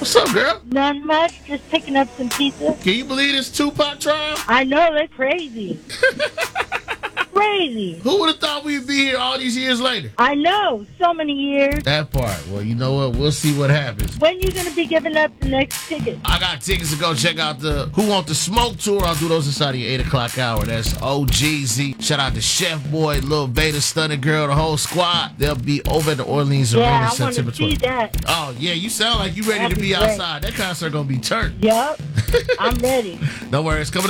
What's up, girl? Not much, just picking up some pizza. Can you believe this Tupac trial? I know, they're crazy. Crazy. Who would have thought we'd be here all these years later? I know, so many years. That part. Well, you know what? We'll see what happens. When you gonna be giving up the next ticket? I got tickets to go check out the Who Want the Smoke tour. I'll do those inside the 8 o'clock hour. That's OGZ. Shout out to Chef Boy, Lil Vader, Stunning Girl, the whole squad. They'll be over at the Orleans Arena Yeah, I want September to see 20th. that. Oh, yeah, you sound like you ready That'd to be be great. outside. That concert gonna be turned. Yup, I'm ready. No worries. Coming up.